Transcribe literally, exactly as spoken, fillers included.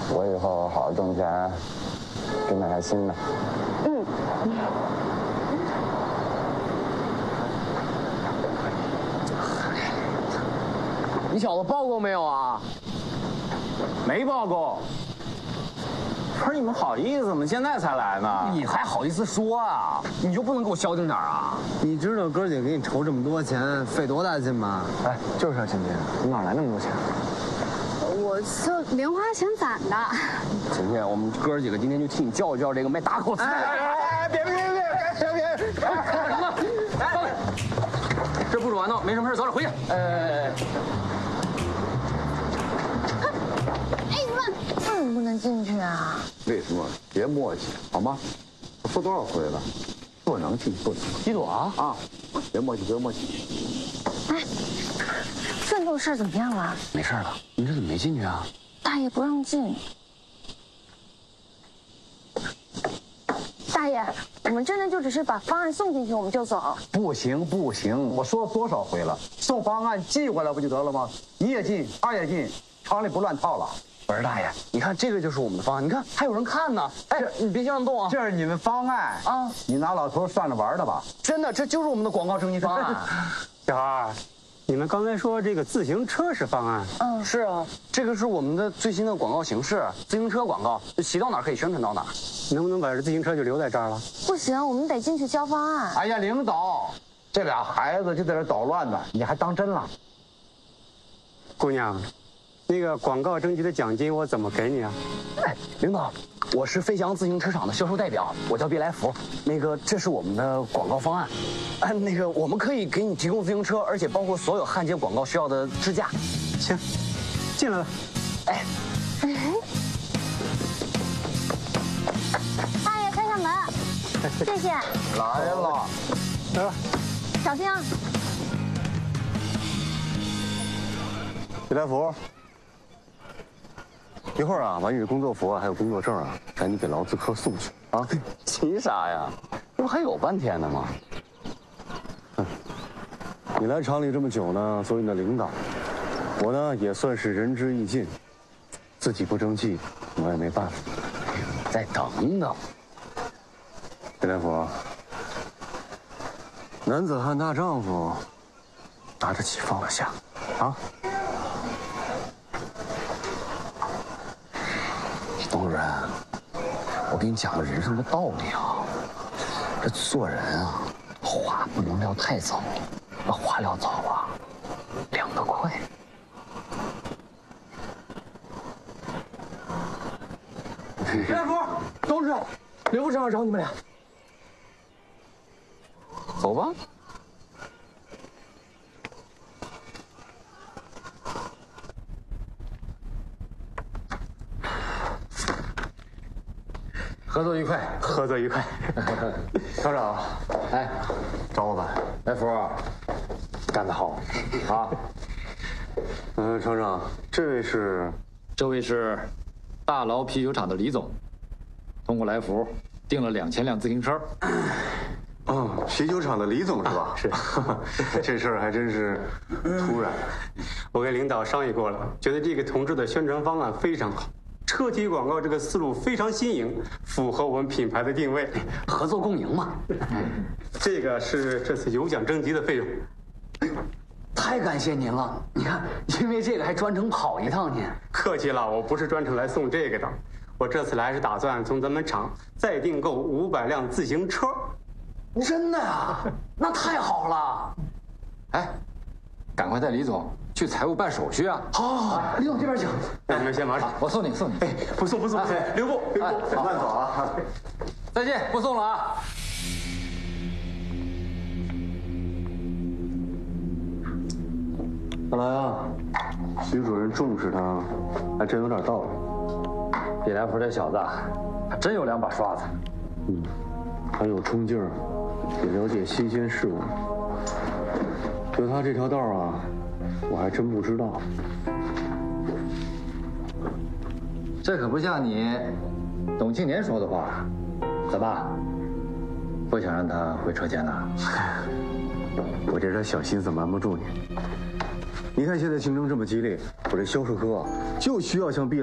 我以后好好挣钱，给你买台新的。嗯。 你小子报够没有啊？ 没报够。不是你们好意思吗？现在才来呢。 你还好意思说啊？你就不能给我消停点啊？ 你知道哥几个给你筹这么多钱费多大劲吗？ 哎，就是啊，琴琴，你哪来那么多钱？ 我就零花钱攒的。 琴琴，我们哥几个今天就替你叫一叫这个卖大口菜。 哎哎哎！别别别别别别！ 干什么？来，这部署完了，没什么事，早点回去。呃。 哎，你们为什么不能进去啊？ 为什么？别磨叽，好吗？我说多少回了，不能进，不能。 一朵啊啊！别磨叽，别磨叽。 哎，奋斗事怎么样了？ 没事了，你这怎么没进去啊？ 大爷不让进。大爷，我们真的就只是把方案送进去，我们就走。 不行不行，我说了多少回了，送方案寄过来不就得了吗？一也进，二也进，厂里不乱套了。 不是大爷，你看这个就是我们的方案，你看还有人看呢。哎，你别想动啊！ 这是你们方案啊，你拿老头算着玩的吧？ 真的，这就是我们的广告征集方案。 小孩，你们刚才说这个自行车是方案？ 嗯， 是啊，这个是我们的最新的广告形式，自行车广告，骑到哪儿可以宣传到哪儿。 能不能把这自行车就留在这儿了？ 不行，我们得进去交方案。 哎呀，领导，这俩孩子就在这捣乱呢，你还当真了？ 姑娘，那个广告征集的奖金我怎么给你啊？ 哎，领导，我是飞翔自行车厂的销售代表，我叫毕来福。那个，这是我们的广告方案。哎，那个，我们可以给你提供自行车，而且包括所有焊接广告需要的支架。 行，进来了。 哎， 大爷，开上门。谢谢。 来了， 来吧， 小心啊！ 李来福，一会儿啊，把你的工作服啊，还有工作证啊，赶紧给劳资科送去啊！ 急啥呀？这不还有半天呢吗？ 嗯，你来厂里这么久呢，作为你的领导，我呢也算是仁至义尽，自己不争气，我也没办法。 再等等。 李来福，男子汉大丈夫，拿得起放得下，啊！ 董主任，我给你讲个人生的道理啊，这做人啊，话不能撂太早，那话撂早啊，凉得快。 来福，董主任，刘部长找你们俩。 走吧。 合作愉快， 合作愉快。 厂长， 哎， 找我吧。 来福，干得好，啊！ 嗯，厂长，这位是？ 这位是大牢啤酒厂的李总，通过来福订了两千辆自行车。 哦，啤酒厂的李总是吧？ 是， 这事儿还真是突然。 我跟领导商议过了，觉得这个同志的宣传方案非常好，车体广告这个思路非常新颖，符合我们品牌的定位， 合作共赢嘛。 这个是这次有奖征集的费用。 太感谢您了！你看，因为这个还专程跑一趟您。 客气了，我不是专程来送这个的，我这次来是打算从咱们厂再订购五百辆自行车。 真的呀？那太好了！ 哎，赶快带李总去财务办手续啊！ 好，好，好，李总这边请。 那你们先忙着， 我送你，送你。 哎，不送不送不送，留步留步， 慢走啊！ 再见，不送了啊！ 看来啊，徐主任重视他，还真有点道理。 李来福这小子，他真有两把刷子。 嗯，很有冲劲儿，也了解新鲜事物。就他这条道啊，我还真不知道。 这可不像你董庆年说的话，怎么不想让他回车间呢？ 我这点小心思瞒不住你。你看现在竞争这么激烈，我这销售科啊，就需要像毕